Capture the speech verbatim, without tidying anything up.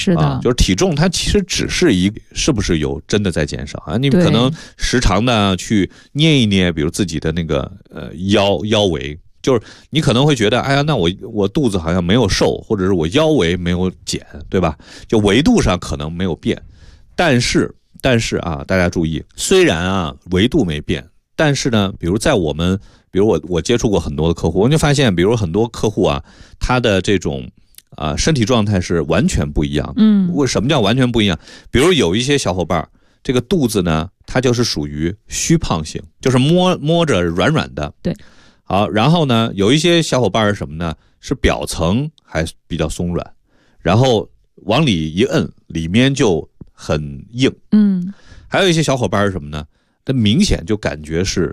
是的、 啊，就是体重它其实只是一是不是有真的在减少啊？你可能时常的去捏一捏，比如自己的那个呃腰腰围。就是你可能会觉得，哎呀，那我我肚子好像没有瘦，或者是我腰围没有减，对吧？就维度上可能没有变，但是但是啊，大家注意，虽然啊维度没变，但是呢，比如在我们，比如我我接触过很多的客户，我就发现，比如很多客户啊，他的这种啊、呃、身体状态是完全不一样的。 嗯， 为什么叫完全不一样？比如有一些小伙伴，这个肚子呢，它就是属于虚胖型，就是摸摸着软软的。 对。 好，然后呢，有一些小伙伴是什么呢？是表层还比较松软，然后往里一摁，里面就很硬。 嗯， 还有一些小伙伴是什么呢？它明显就感觉是